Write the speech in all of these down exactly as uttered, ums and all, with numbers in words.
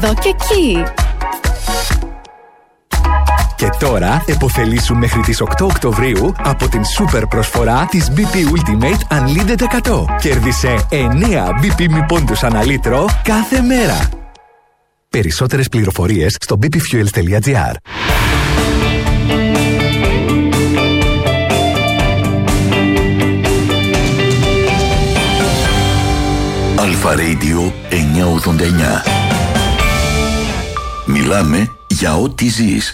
Εδώ και εκεί. Και τώρα επωφελήσου μέχρι τις οκτώ Οκτωβρίου από την σούπερ προσφορά της μπι πι Ultimate Unlimited εκατό. Κέρδισε εννέα μπι πι μη πόντους ανά λίτρο κάθε μέρα. Περισσότερες πληροφορίες στο μπι πι fuels τελεία τζι άρ. Αλφα Radio εννιακόσια ογδόντα εννιά. Μιλάμε για ό,τι ζεις.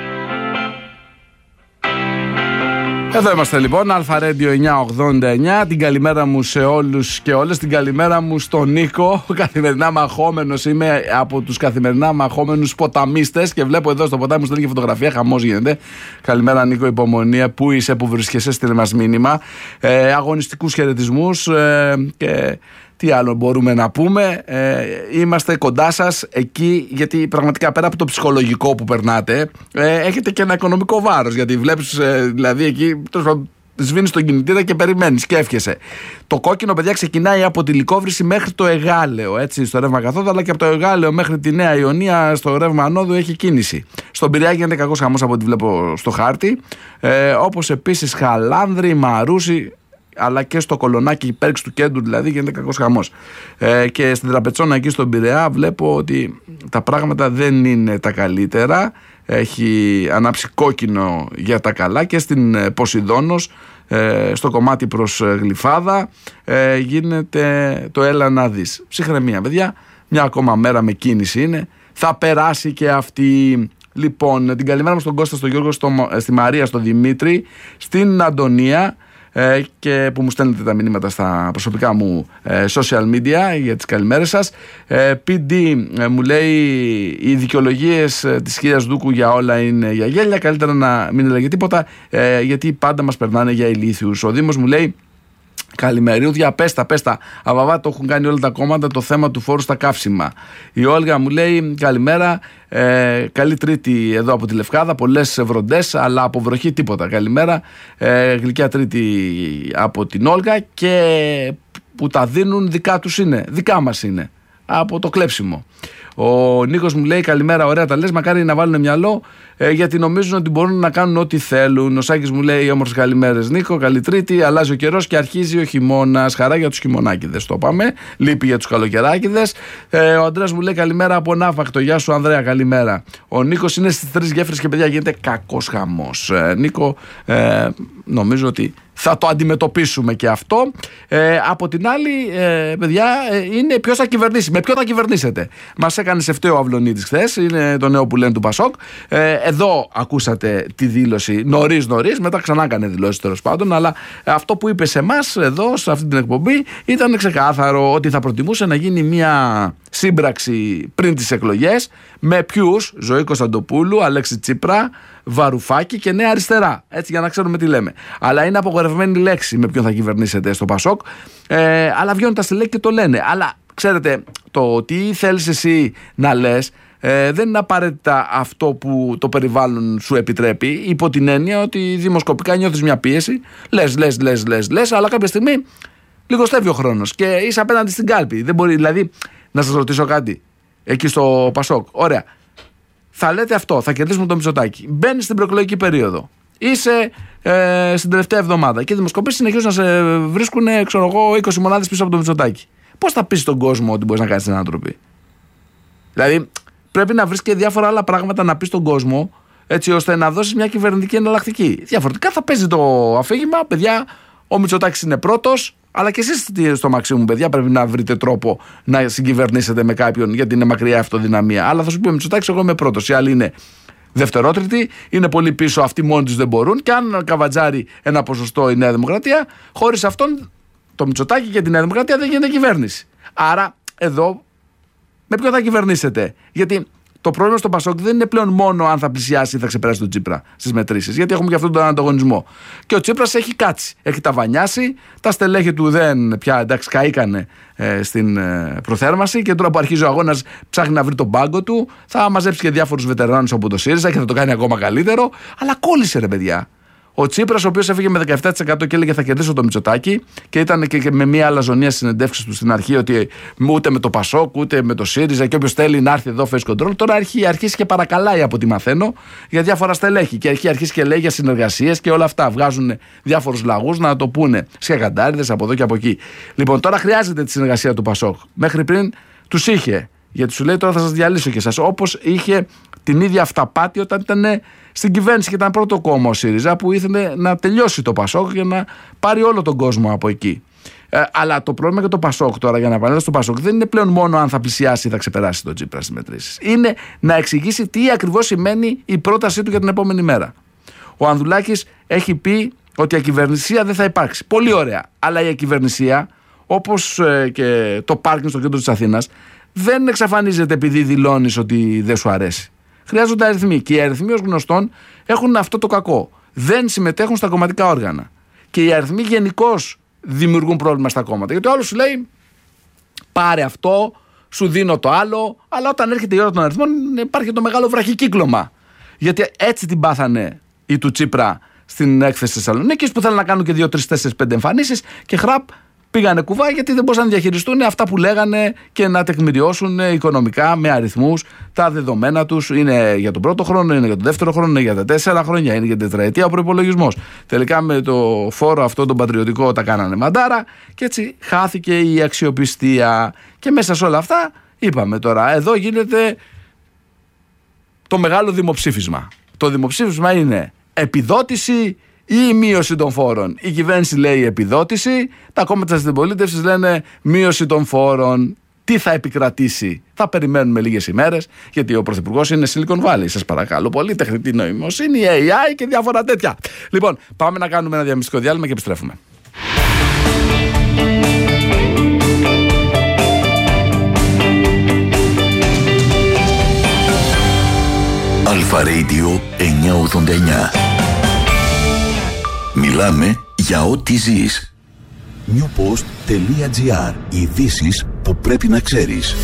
Εδώ είμαστε λοιπόν, Αλφα Radio εννιακόσια ογδόντα εννιά. Την καλημέρα μου σε όλους και όλες. Την καλημέρα μου στον Νίκο, καθημερινά μαχόμενος. Είμαι από τους καθημερινά μαχόμενους ποταμίστες και βλέπω εδώ στο ποτάμι μου στέλνει φωτογραφία. Χαμός γίνεται. Καλημέρα Νίκο, υπομονή. Πού είσαι, που βρίσκεσαι, στείλε μας μήνυμα. Ε, αγωνιστικούς χαιρετισμούς ε, και... Τι άλλο μπορούμε να πούμε, ε, είμαστε κοντά σας εκεί, γιατί πραγματικά πέρα από το ψυχολογικό που περνάτε, ε, έχετε και ένα οικονομικό βάρος, γιατί βλέπεις ε, δηλαδή εκεί σβήνεις τον κινητήρα και περιμένεις και εύχεσαι. Το κόκκινο, παιδιά, ξεκινάει από τη Λυκόβρηση μέχρι το Εγάλεο, έτσι, στο ρεύμα καθόδου, αλλά και από το Εγάλεο μέχρι τη Νέα Ιωνία στο ρεύμα ανόδου έχει κίνηση. Στον Πειραιά γίνεται κακός χαμός από ό,τι βλέπω στο χάρτη, ε, όπως επίσης Χαλάνδρη, Μαρούσι, αλλά και στο Κολονάκι, Πέρξη του Κέντρου δηλαδή, γίνεται κακός χαμός. Ε, και στην Τραπετσόνα εκεί στον Πειραιά βλέπω ότι τα πράγματα δεν είναι τα καλύτερα. Έχει ανάψει κόκκινο για τα καλά και στην Ποσειδώνος, ε, στο κομμάτι προς Γλυφάδα, ε, γίνεται το έλα να δεις. Ψυχραιμία, παιδιά, μια ακόμα μέρα με κίνηση είναι. Θα περάσει και αυτή. Λοιπόν, την καλημέρα μου στον Κώστα, στον Γιώργο, στο, στη Μαρία, στον Δημήτρη, στην Αντωνία, Ε, και που μου στέλνετε τα μηνύματα στα προσωπικά μου ε, social media για τις καλημέρες σας. ε, πι ντι ε, μου λέει οι δικαιολογίες ε, της κυρίας Δούκου για όλα είναι για γέλια, καλύτερα να μην έλεγε τίποτα, ε, γιατί πάντα μας περνάνε για ηλίθιους. Ο Δήμος μου λέει καλημερούδια, πέστα, πέστα. Αβαβά, το έχουν κάνει όλα τα κόμματα το θέμα του φόρου στα καύσιμα. Η Όλγα μου λέει καλημέρα, ε, καλή Τρίτη εδώ από τη Λευκάδα. Πολλές βροντές, αλλά από βροχή τίποτα. Καλημέρα, ε, γλυκιά Τρίτη από την Όλγα, και που τα δίνουν δικά τους είναι, δικά μας είναι, από το κλέψιμο. Ο Νίκος μου λέει καλημέρα, ωραία τα λες, μακάρι να βάλουν μυαλό, ε, γιατί νομίζουν ότι μπορούν να κάνουν ό,τι θέλουν. Ο Σάκης μου λέει όμορφες καλημέρες Νίκο, καλή Τρίτη, αλλάζει ο καιρός και αρχίζει ο χειμώνας. Χαρά για τους χειμωνάκηδες, το είπαμε, λείπει για τους καλοκαιράκηδες. ε, Ο Ανδρέας μου λέει καλημέρα από Ναύακτο, γεια σου Ανδρέα, καλημέρα. Ο Νίκος είναι στις τρεις γέφυρες και παιδιά γίνεται κακός χαμός. ε, Νίκο, ε, νομίζω ότι θα το αντιμετωπίσουμε και αυτό. Ε, από την άλλη, ε, παιδιά, ε, είναι ποιος θα κυβερνήσει. Με ποιον θα κυβερνήσετε. Μας έκανε σε φταίο ο Αυλωνίτης χθες, είναι το νέο που λένε του Πασόκ. Ε, εδώ ακούσατε τη δήλωση νωρίς νωρίς, μετά ξανά έκανε δηλώσεις τέλος πάντων. Αλλά αυτό που είπε σε εμάς εδώ, σε αυτή την εκπομπή, ήταν ξεκάθαρο ότι θα προτιμούσε να γίνει μια σύμπραξη πριν τις εκλογές με ποιους? Ζωή Κωνσταντοπούλου, Αλέξη Τσίπρα, Βαρουφάκη και Νέα Αριστερά. Έτσι, για να ξέρουμε τι λέμε. Αλλά είναι απογορευμένη λέξη με ποιον θα κυβερνήσετε στο Πασόκ. Ε, αλλά βγαίνουν τα στελέχη και το λένε. Αλλά ξέρετε, το τι θέλεις εσύ να λες ε, δεν είναι απαραίτητα αυτό που το περιβάλλον σου επιτρέπει, υπό την έννοια ότι δημοσκοπικά νιώθεις μια πίεση. Λες, λες, λες, λες, λες, αλλά κάποια στιγμή λιγοστεύει ο χρόνος και είσαι απέναντι στην κάλπη. Δεν μπορεί, δηλαδή, να σας ρωτήσω κάτι εκεί στο Πασόκ. Ωραία. Θα λέτε αυτό, θα κερδίσουμε το Μητσοτάκη. Μπαίνει στην προεκλογική περίοδο. Είσαι ε, στην τελευταία εβδομάδα και οι δημοσκοπήσεις συνεχίζουν να σε βρίσκουν, ξέρω εγώ, είκοσι μονάδες πίσω από το Μητσοτάκη. Πώς θα πεις στον κόσμο ότι μπορείς να κάνεις την ανατροπή? Δηλαδή, πρέπει να βρεις και διάφορα άλλα πράγματα να πεις στον κόσμο, έτσι ώστε να δώσεις μια κυβερνητική εναλλακτική. Διαφορετικά θα παίζει το αφήγημα, παιδιά, ο Μητσοτάκης είναι πρώτος, αλλά και εσείς στο μαξίμου, παιδιά, πρέπει να βρείτε τρόπο να συγκυβερνήσετε με κάποιον, γιατί είναι μακριά αυτοδυναμία. Αλλά θα σου πει ο Μητσοτάκης, εγώ είμαι πρώτος. Οι άλλοι είναι δευτερότριτοι, είναι πολύ πίσω, αυτοί μόνοι τους δεν μπορούν. Και αν καβατζάρει ένα ποσοστό η Νέα Δημοκρατία, χωρίς αυτόν το Μητσοτάκη και τη Νέα Δημοκρατία δεν γίνεται κυβέρνηση. Άρα, εδώ, με ποιον θα κυβερνήσετε? Γιατί το πρόβλημα στο Πασόκ δεν είναι πλέον μόνο αν θα πλησιάσει ή θα ξεπεράσει τον Τσίπρα στις μετρήσεις. Γιατί έχουμε και αυτόν τον ανταγωνισμό. Και ο Τσίπρας έχει κάτσει, έχει ταβανιάσει, τα στελέχη του δεν πια, εντάξει, καήκανε ε, στην ε, προθέρμανση και τώρα που αρχίζει ο αγώνας ψάχνει να βρει τον πάγκο του. Θα μαζέψει και διάφορους βετεράνους από το ΣΥΡΙΖΑ και θα το κάνει ακόμα καλύτερο. Αλλά κόλλησε, ρε παιδιά. Ο Τσίπρας, ο οποίος έφυγε με δεκαεπτά τοις εκατό και έλεγε θα κερδίσω το Μητσοτάκη, και ήταν και με μία αλαζονία στις συνεντεύξεις του στην αρχή ότι ούτε με το Πασόκ ούτε με το ΣΥΡΙΖΑ, και όποιος θέλει να έρθει εδώ face control. Τώρα έχει αρχίσει και παρακαλάει, από ό,τι μαθαίνω, για διάφορα στελέχη. Και έχει αρχίσει και λέει για συνεργασίες και όλα αυτά. Βγάζουν διάφορους λαγούς να το πούνε. Σκαγαντάριδες από εδώ και από εκεί. Λοιπόν, τώρα χρειάζεται τη συνεργασία του Πασόκ. Μέχρι πριν τους είχε. Γιατί σου λέει τώρα θα σας διαλύσω και εσάς. Όπως είχε την ίδια αυταπάτη όταν ήταν στην κυβέρνηση και ήταν πρώτο κόμμα ο ΣΥΡΙΖΑ, που ήθελε να τελειώσει το Πασόκ για να πάρει όλο τον κόσμο από εκεί. Ε, αλλά το πρόβλημα για το Πασόκ τώρα, για να επανέλθω στο Πασόκ, δεν είναι πλέον μόνο αν θα πλησιάσει ή θα ξεπεράσει τον Τσίπρα στις μετρήσεις. Είναι να εξηγήσει τι ακριβώς σημαίνει η πρότασή του για την επόμενη μέρα. Ο Ανδρουλάκης έχει πει ότι η ακυβερνησία δεν θα υπάρξει. Πολύ ωραία. Αλλά η ακυβερνησία, όπως ε, και το πάρκινγκ στο κέντρο της Αθήνας, δεν εξαφανίζεται επειδή δηλώνεις ότι δεν σου αρέσει. Χρειάζονται αριθμοί. Και οι αριθμοί, ως γνωστόν, έχουν αυτό το κακό. Δεν συμμετέχουν στα κομματικά όργανα. Και οι αριθμοί γενικώς δημιουργούν πρόβλημα στα κόμματα. Γιατί ο άλλος σου λέει πάρε αυτό, σου δίνω το άλλο, αλλά όταν έρχεται η ώρα των αριθμών υπάρχει το μεγάλο βραχικύκλωμα. Γιατί έτσι την πάθανε οι του Τσίπρα στην έκθεση της Θεσσαλονίκης, που θέλουν να κάνουν και δύο, τρεις, τέσσερις, πέντε εμφανίσεις και χραπ πήγανε κουβά, γιατί δεν μπορούσαν να διαχειριστούν αυτά που λέγανε και να τεκμηριώσουν οικονομικά με αριθμούς τα δεδομένα τους. Είναι για τον πρώτο χρόνο, είναι για τον δεύτερο χρόνο, είναι για τα τέσσερα χρόνια, είναι για την τετραετία ο προϋπολογισμός. Τελικά με το φόρο αυτό τον πατριωτικό τα κάνανε μαντάρα και έτσι χάθηκε η αξιοπιστία. Και μέσα σε όλα αυτά είπαμε τώρα, εδώ γίνεται το μεγάλο δημοψήφισμα. Το δημοψήφισμα είναι επιδότηση ή μείωση των φόρων. Η κυβέρνηση λέει επιδότηση, τα κόμματα της αντιπολίτευσης λένε μείωση των φόρων. Τι θα επικρατήσει? Θα περιμένουμε λίγες ημέρες, γιατί ο Πρωθυπουργός είναι Silicon Valley. Σας παρακαλώ πολύ, τεχνητή νοημοσύνη, έι άι και διάφορα τέτοια. Λοιπόν, πάμε να κάνουμε ένα διαφημιστικό διάλειμμα και επιστρέφουμε. Αλφα Radio εννιακόσια ογδόντα εννιά. Μιλάμε για ό,τι ζεις. newpost.gr. Ειδήσεις που πρέπει να ξέρεις.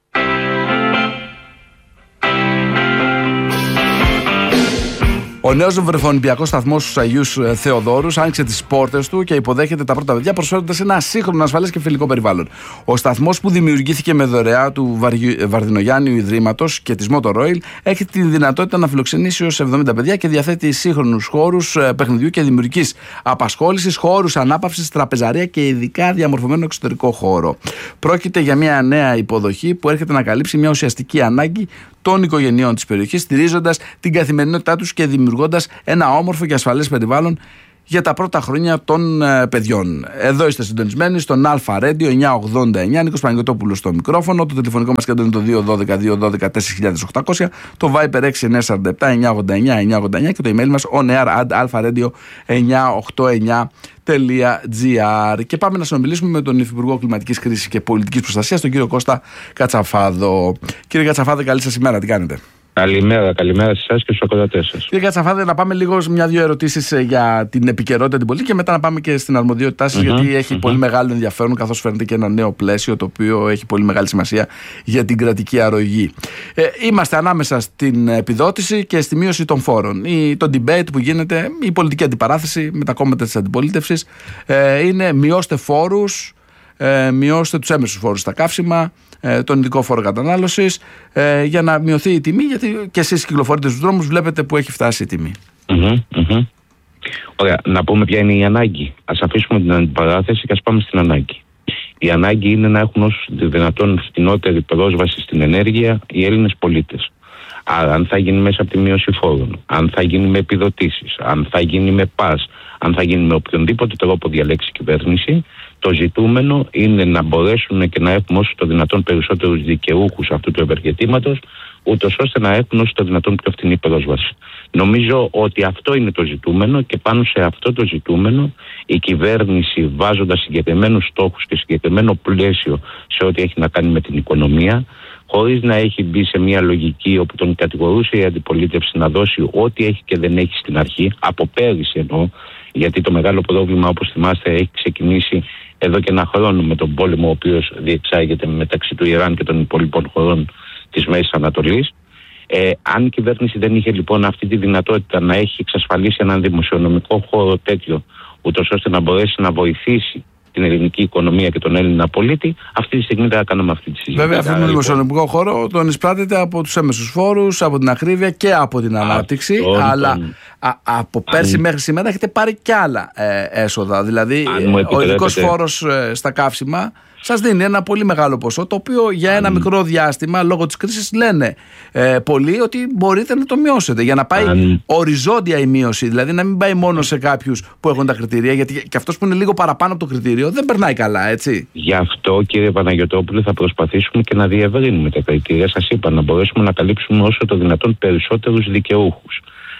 Ο νέος βρεφονιπιακός σταθμός στους Αγίους Θεοδόρους άνοιξε τις πόρτες του και υποδέχεται τα πρώτα παιδιά, προσφέροντας ένα σύγχρονο, ασφαλές και φιλικό περιβάλλον. Ο σταθμός, που δημιουργήθηκε με δωρεά του Βαρδινογιάννιου Ιδρύματος και της Motor Oil, έχει τη δυνατότητα να φιλοξενήσει έως εβδομήντα παιδιά και διαθέτει σύγχρονους χώρους παιχνιδιού και δημιουργικής απασχόλησης, χώρους ανάπαυσης, τραπεζαρία και ειδικά διαμορφωμένο εξωτερικό χώρο. Πρόκειται για μια νέα υποδοχή που έρχεται να καλύψει μια ουσιαστική ανάγκη των οικογενειών της περιοχής, στηρίζοντας την καθημερινότητά τους και δημιουργώντας ένα όμορφο και ασφαλές περιβάλλον για τα πρώτα χρόνια των ε, παιδιών. Εδώ είστε συντονισμένοι στον Αλφα Radio εννιακόσια ογδόντα εννιά. Νίκος Παναγιωτόπουλος στο μικρόφωνο. Το τηλεφωνικό μας κέντρο είναι το δύο ένα δύο δύο ένα δύο τέσσερα οκτακόσια. Το Viber έξι εννιά τέσσερα επτά εννιακόσια ογδόντα εννιά εννιακόσια ογδόντα εννιά και το email μας onair at alfaradio εννιακόσια ογδόντα εννιά τελεία τζι άρ. Και πάμε να συνομιλήσουμε με τον Υφυπουργό Κλιματικής Κρίσης και Πολιτικής Προστασίας, τον κύριο Κώστα Κατσαφάδο. Κύριε Κατσαφάδο, καλή σας ημέρα. Τι κάνετε? Καλημέρα, καλημέρα σε εσάς και στους ακροατές σας. Κύριε Κατσαφάδε, να πάμε λίγο σε μια-δύο ερωτήσεις για την επικαιρότητα την πολιτική και μετά να πάμε και στην αρμοδιότητά σας, mm-hmm, γιατί έχει mm-hmm. πολύ μεγάλο ενδιαφέρον, καθώς φαίνεται και ένα νέο πλαίσιο το οποίο έχει πολύ μεγάλη σημασία για την κρατική αρρωγή. Ε, είμαστε ανάμεσα στην επιδότηση και στη μείωση των φόρων. Η, το debate που γίνεται, η πολιτική αντιπαράθεση με τα κόμματα της αντιπολίτευσης ε, είναι μειώστε φόρους, ε, μειώστε τους έμεσους φόρους στα καύσιμα, τον ειδικό φόρο κατανάλωσης, ε, για να μειωθεί η τιμή, γιατί και εσείς κυκλοφορείτε στους δρόμους, βλέπετε που έχει φτάσει η τιμή. Mm-hmm, mm-hmm. Ωραία, να πούμε ποια είναι η ανάγκη. Ας αφήσουμε την αντιπαράθεση και ας πάμε στην ανάγκη. Η ανάγκη είναι να έχουν όσο δυνατόν φτηνότερη πρόσβαση στην ενέργεια οι Έλληνες πολίτες. Άρα, αν θα γίνει μέσα από τη μείωση φόρων, αν θα γίνει με επιδοτήσεις, αν θα γίνει με ΠΑΣ, αν θα γίνει με οποιονδήποτε τρόπο διαλέξει η κυβέρνηση, το ζητούμενο είναι να μπορέσουν και να έχουν όσο το δυνατόν περισσότερους δικαιούχους αυτού του ευεργετήματος, ούτως ώστε να έχουν όσο το δυνατόν πιο φθηνή πρόσβαση. Νομίζω ότι αυτό είναι το ζητούμενο και πάνω σε αυτό το ζητούμενο η κυβέρνηση, βάζοντας συγκεκριμένους στόχους και συγκεκριμένο πλαίσιο σε ό,τι έχει να κάνει με την οικονομία, χωρίς να έχει μπει σε μια λογική όπου τον κατηγορούσε η αντιπολίτευση να δώσει ό,τι έχει και δεν έχει στην αρχή, από πέρυσι εννοώ, γιατί το μεγάλο πρόβλημα, όπως θυμάστε, έχει ξεκινήσει εδώ και ένα χρόνο με τον πόλεμο ο οποίος διεξάγεται μεταξύ του Ιράν και των υπόλοιπων χωρών της Μέσης Ανατολής. Ε, αν η κυβέρνηση δεν είχε λοιπόν αυτή τη δυνατότητα να έχει εξασφαλίσει έναν δημοσιονομικό χώρο τέτοιο, ούτως ώστε να μπορέσει να βοηθήσει την ελληνική οικονομία και τον Έλληνα πολίτη, αυτή τη στιγμή δεν θα κάναμε αυτή τη συζήτηση. Βέβαια, αυτόν τον δημοσιονομικό χώρο τον εισπράττεται από τους έμεσους φόρους, από την ακρίβεια και από την ανάπτυξη. Αυτόν, αλλά τον... α, από πέρσι αν... μέχρι σήμερα έχετε πάρει κι άλλα ε, έσοδα. Δηλαδή, ο ειδικός φόρος ε, στα καύσιμα σας δίνει ένα πολύ μεγάλο ποσό, το οποίο για ένα αν... μικρό διάστημα, λόγω της κρίσης, λένε ε, πολλοί ότι μπορείτε να το μειώσετε για να πάει αν... οριζόντια η μείωση. Δηλαδή να μην πάει μόνο σε κάποιους που έχουν τα κριτήρια, γιατί και αυτός που είναι λίγο παραπάνω από το κριτήριο δεν περνάει καλά, έτσι. Γι' αυτό, κύριε Παναγιωτόπουλε, θα προσπαθήσουμε και να διευρύνουμε τα κριτήρια. Σας είπα, να μπορέσουμε να καλύψουμε όσο το δυνατόν περισσότερους δικαιούχους.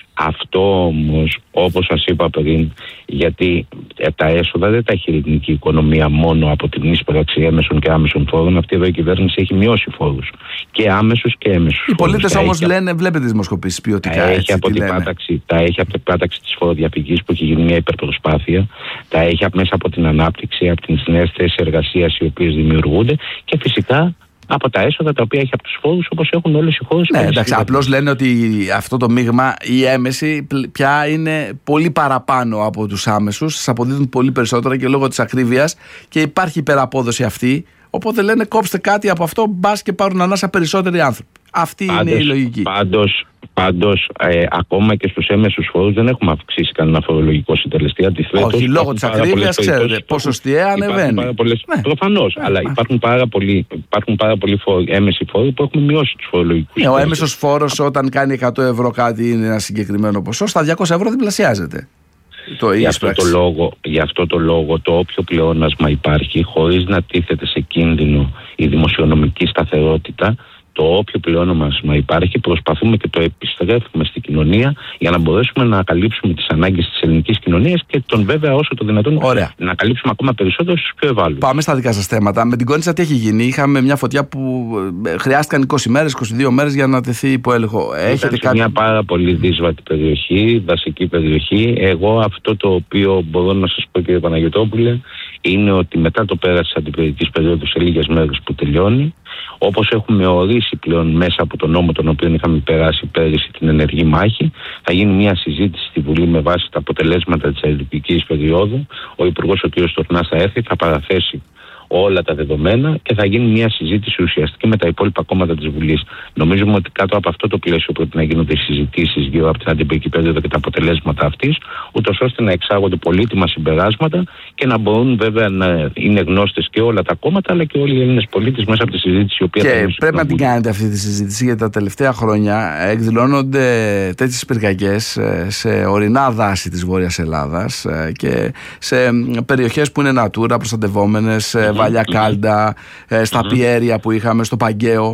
Αυτό όμως, όπως σας είπα πριν, γιατί τα έσοδα δεν τα έχει η ελληνική οικονομία μόνο από την εισπράξη έμεσων και άμεσων φόρων. Αυτή εδώ η κυβέρνηση έχει μειώσει φόρους. Και άμεσους και έμεσους. Οι πολίτες όμως έχει... λένε, βλέπετε τις δημοσκοπήσεις ποιοτικά. Τα, έτσι, έχει από την πάταξη, τα έχει από την πάταξη της φοροδιαφυγής που έχει γίνει μια υπερπροσπάθεια. Τα έχει μέσα από την ανάπτυξη, από τις νέες θέσεις εργασίας οι οποίες δημιουργούνται και φυσικά από τα έσοδα τα οποία έχει από τους φόρους, όπως έχουν όλες οι χώρες. Ναι, εντάξει, απλώς λένε ότι αυτό το μείγμα, η έμεση πια είναι πολύ παραπάνω από τους άμεσους, σας αποδίδουν πολύ περισσότερα και λόγω της ακρίβειας και υπάρχει υπεραπόδοση αυτή. Οπότε λένε κόψτε κάτι από αυτό, μπας και πάρουν ανάσα περισσότεροι άνθρωποι. Αυτή πάντως, είναι η λογική. Πάντως, πάντως ε, ακόμα και στους έμεσους φόρους δεν έχουμε αυξήσει κανένα φορολογικό συντελεστή. Αντιθέτως, όχι, λόγω της ακρίβειας, ξέρετε, ποσοστιαία ανεβαίνει. Ναι. Προφανώς, ναι, αλλά ναι. υπάρχουν πάρα πολλοί, υπάρχουν πάρα πολλοί φόροι, έμεσοι φόροι που έχουν μειώσει τους φορολογικούς. Ναι, ο έμεσος φόρος όταν κάνει εκατό ευρώ κάτι είναι ένα συγκεκριμένο ποσό, στα διακόσια ευρώ διπλασιάζεται. Το γι, αυτό το λόγο, γι' αυτό το λόγο το όποιο πλεόνασμα υπάρχει, χωρίς να τίθεται σε κίνδυνο η δημοσιονομική σταθερότητα, το όποιο πλεόνασμα υπάρχει, προσπαθούμε και το επιστρέφουμε στην κοινωνία για να μπορέσουμε να καλύψουμε τις ανάγκες της ελληνικής κοινωνίας και τον βέβαια όσο το δυνατόν Ωραία. να καλύψουμε ακόμα περισσότερο στους πιο ευάλωτους. Πάμε στα δικά σας θέματα. Με την Κόνιτσα τι έχει γίνει? Είχαμε μια φωτιά που χρειάστηκαν είκοσι μέρες, είκοσι δύο μέρες για να τεθεί υπό έλεγχο. Έχετε κάτι... μια πάρα πολύ δύσβατη περιοχή, δασική περιοχή. Εγώ αυτό το οποίο μπορώ να σας πω, κύριε Παναγιωτόπουλε, είναι ότι μετά το πέρας της αντιπυρηνικής περίοδου σε λίγες μέρες που τελειώνει, όπως έχουμε ορίσει πλέον μέσα από τον νόμο τον οποίο είχαμε περάσει πέρυσι την ενεργή μάχη, θα γίνει μια συζήτηση στη Βουλή με βάση τα αποτελέσματα της αντιπυρηνικής περίοδου. Ο Υπουργός ο κ. Στορνάς θα έρθει, θα παραθέσει όλα τα δεδομένα και θα γίνει μια συζήτηση ουσιαστική με τα υπόλοιπα κόμματα της Βουλής. Νομίζουμε ότι κάτω από αυτό το πλαίσιο πρέπει να γίνονται οι συζητήσεις γύρω από την αντιπυρηνική περίοδο και τα αποτελέσματα αυτής, ούτως ώστε να εξάγονται πολύτιμα συμπεράσματα και να μπορούν βέβαια να είναι γνώστες και όλα τα κόμματα αλλά και όλοι οι Έλληνες πολίτες μέσα από τη συζήτηση η οποία. Και πρέπει να την κάνετε αυτή τη συζήτηση, γιατί τα τελευταία χρόνια εκδηλώνονται τέτοιες πυρκαγιές σε ορεινά δάση της Βόρειας Ελλάδας και σε περιοχές που είναι natura, προστατευόμενες, Βαλιακάλντα, στα mm-hmm. πιέρια που είχαμε, στο Παγκαίο.